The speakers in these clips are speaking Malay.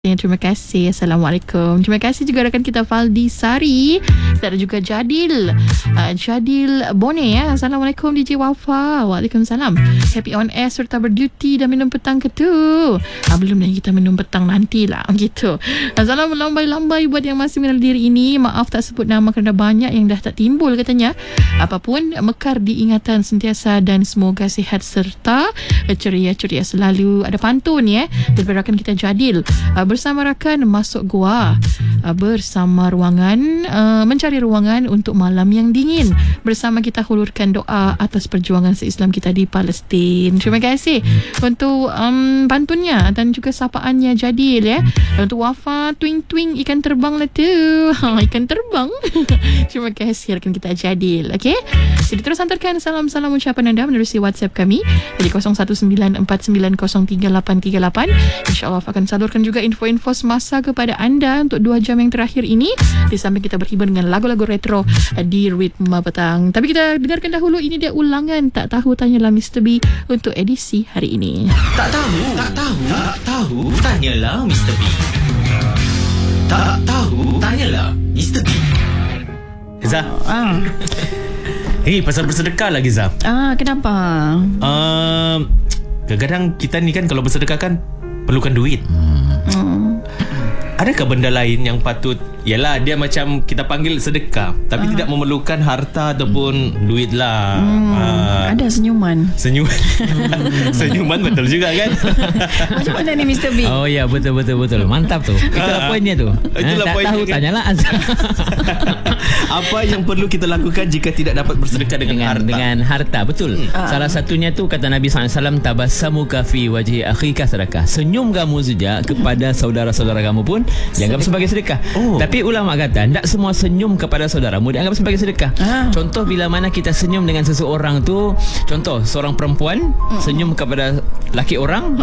Terima kasih. Assalamualaikum. Terima kasih juga rakan kita Faldi Sari. Ada juga Jadil Jadil Bone ya. Assalamualaikum DJ Wafa. Waalaikumsalam. Happy on air serta berduty dan minum petang ke tu. Belum lagi kita minum petang nantilah gitu. Salam lambai-lambai buat yang masih mengenal diri ini. Maaf tak sebut nama kerana banyak yang dah tak timbul katanya. Apapun mekar diingatan sentiasa dan semoga sihat serta ceria-ceria selalu. Ada pantun ya daripada rakan kita Jadil. Bersama rakan masuk gua, bersama ruangan mencari ruangan untuk malam yang dingin. Bersama kita hulurkan doa atas perjuangan se-Islam kita di Palestin. Terima kasih untuk pantunnya dan juga sapaannya Jadil ya. Untuk Wafa, twing-twing ikan terbang lah tu. Ikan terbang. Terima kasih rakan kita Jadil. Okey. Jadi terus hantarkan salam-salam ucapan anda menerusi WhatsApp kami di 0194903838. InsyaAllah akan salurkan juga info-info semasa kepada anda untuk 2 jam yang terakhir ini. Di samping kita berhibur dengan lagu-lagu retro di Ritma Petang. Tapi kita dengarkan dahulu, ini dia ulangan Tak Tahu Tanyalah Mr. B untuk edisi hari ini. Tak tahu, tanyalah Mr. B. Tak tahu, tanyalah Mr. B. Zah. Pasal bersedekah lagi Zah. Kenapa? Kadang-kadang kita ni kan kalau bersedekah kan perlukan duit. Adakah benda lain yang patut, yalah dia macam kita panggil sedekah tapi tidak memerlukan harta ataupun duit lah. Ada senyuman. Senyuman betul juga kan. Macam mana ni Mr. B? Oh ya, betul. Mantap tu. Itulah poinnya tu. Itulah tak poinnya tahu kan? tanyalah. Apa yang perlu kita lakukan jika tidak dapat bersedekah dengan harta? Dengan harta, betul. Salah satunya tu kata Nabi SAW, tabassamuka fi wajhi akhika sedekah. Senyum kamu saja kepada saudara-saudara kamu pun dianggap sebagai sedekah. Tapi ulama kata tak semua senyum kepada saudaramu dianggap sebagai sedekah. Contoh bila mana kita senyum dengan seseorang tu, contoh seorang perempuan senyum kepada laki orang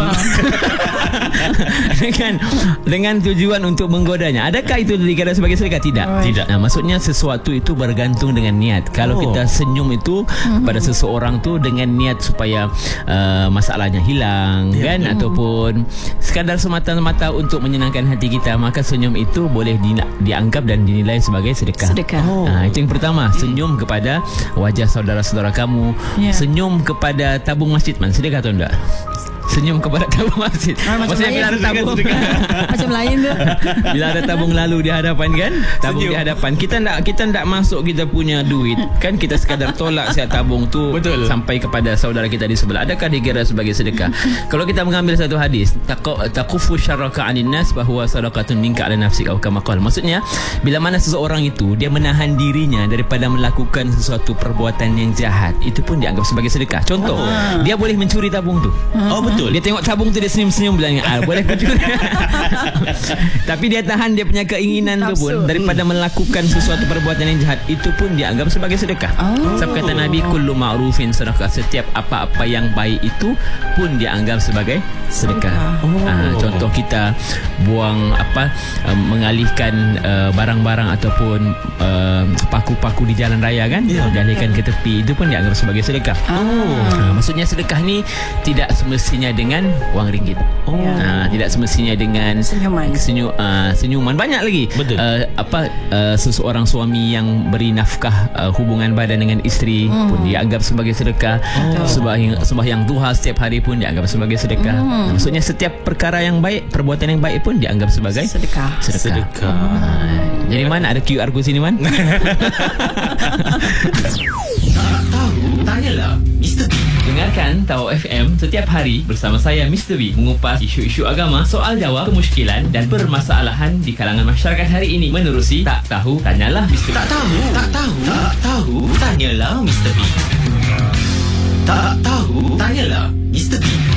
dengan tujuan untuk menggodanya. Adakah itu dikira sebagai sedekah? Tidak. Nah, maksudnya sesuatu itu bergantung dengan niat. Kalau kita senyum itu kepada seseorang tu dengan niat supaya masalahnya hilang kan, ataupun sekadar semata-mata untuk menyenangkan hati kita, maka senyum itu boleh dianggap dan dinilai sebagai sedekah. Itu yang pertama, senyum kepada wajah saudara-saudara kamu. Senyum kepada tabung masjid, sedekah atau enggak? Senyum kepada tabung masjid. Maksudnya bila ada tabung Macam lain tu. Bila ada tabung lalu di hadapan kan, tabung senyum di hadapan, kita tak masuk kita punya duit kan, kita sekadar tolak siap tabung tu. Betul. Sampai kepada saudara kita di sebelah. Adakah dikira sebagai sedekah? Kalau kita mengambil satu hadis, taqufu syarraka 'anin nas bahwa sadaqatun minka 'ala nafsika atau kama qala. Maksudnya bila mana seseorang itu dia menahan dirinya daripada melakukan sesuatu perbuatan yang jahat, itu pun dianggap sebagai sedekah. Contoh, dia boleh mencuri tabung tu. Betul. Dia tengok tabung tu, dia senyum-senyum bilang boleh pencuri. Tapi dia tahan dia punya keinginan tu pun daripada melakukan sesuatu perbuatan yang jahat, itu pun dianggap sebagai sedekah. Sebab kata Nabi, kullu ma'rufin sedekah. Setiap apa-apa yang baik itu pun dianggap sebagai sedekah. Contoh kita buang mengalihkan barang-barang ataupun paku-paku di jalan raya kan, dialihkan ke tepi, itu pun dianggap sebagai sedekah. Maksudnya sedekah ni tidak semestinya dengan wang ringgit. Tidak semestinya dengan senyuman. Banyak lagi. Betul. Seseorang suami yang beri nafkah hubungan badan dengan isteri pun dianggap sebagai sedekah. Sembahyang duha setiap hari pun dianggap sebagai sedekah. Maksudnya setiap perkara yang baik, perbuatan yang baik pun dianggap sebagai sedekah. Jadi mana ada QR code sini, Man? Tak tahu, tanyalah Mr. B. Dengarkan Tau FM setiap hari bersama saya Mr. B mengupas isu-isu agama, soal jawab, kemusykilan dan permasalahan di kalangan masyarakat hari ini menerusi Tak Tahu Tanyalah Mr. B. Tak tahu, tanyalah Mr. B. Tak tahu, tanyalah Mr. B.